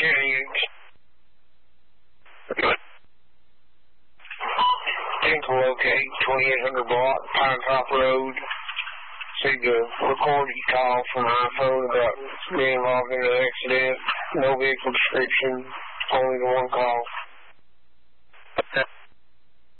Tinkle locate 2800 block, Pine Top Road. See the recorded call from iPhone about being involved in an accident. No vehicle description, only the one call.